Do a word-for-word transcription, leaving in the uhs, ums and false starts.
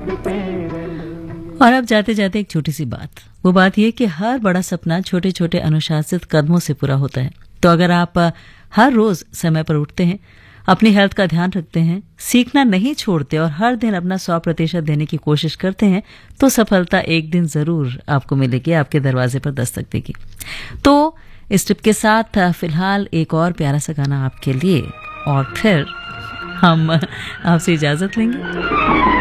और अब जाते जाते एक छोटी सी बात, वो बात ये कि हर बड़ा सपना छोटे छोटे अनुशासित कदमों से पूरा होता है। तो अगर आप हर रोज समय पर उठते हैं, अपनी हेल्थ का ध्यान रखते हैं, सीखना नहीं छोड़ते और हर दिन अपना सौ प्रतिशत देने की कोशिश करते हैं, तो सफलता एक दिन जरूर आपको मिलेगी, आपके दरवाजे पर दस्तक देगी। तो इस टिप के साथ फिलहाल एक और प्यारा सा गाना आपके लिए, और फिर हम आपसे इजाजत लेंगे।